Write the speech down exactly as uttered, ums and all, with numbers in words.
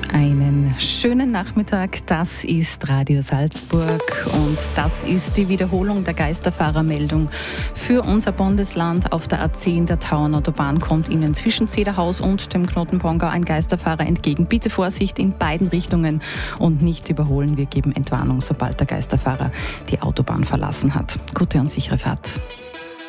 Einen schönen Nachmittag, das ist Radio Salzburg und das ist die Wiederholung der Geisterfahrermeldung für unser Bundesland. Auf der A zehn der Tauernautobahn kommt Ihnen zwischen Zederhaus und dem Knoten Pongau ein Geisterfahrer entgegen. Bitte Vorsicht in beiden Richtungen und nicht überholen. Wir geben Entwarnung, sobald der Geisterfahrer die Autobahn verlassen hat. Gute und sichere Fahrt.